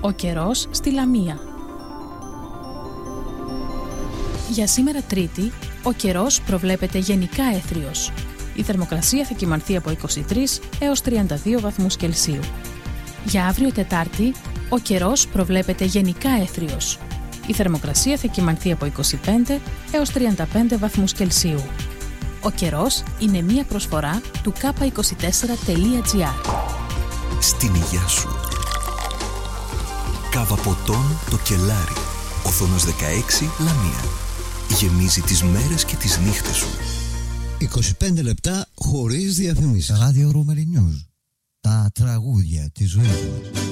Ο καιρός στη Λαμία. Για σήμερα Τρίτη, ο καιρός προβλέπεται γενικά έθριος. Η θερμοκρασία θα κυμανθεί από 23 έως 32 βαθμούς Κελσίου. Για αύριο Τετάρτη, ο καιρός προβλέπεται γενικά έθριος. Η θερμοκρασία θα κυμανθεί από 25 έως 35 βαθμούς Κελσίου. Ο καιρός είναι μία προσφορά του k24.gr. Στην υγειά σου. Κάβα ποτών το Κελάρι. Οθόνος 16 Λαμία. Γεμίζει τις μέρες και τις νύχτες σου. 25 λεπτά χωρίς διαφημίσεις. Radio Rumeli News. Τα τραγούδια της ζωής μας.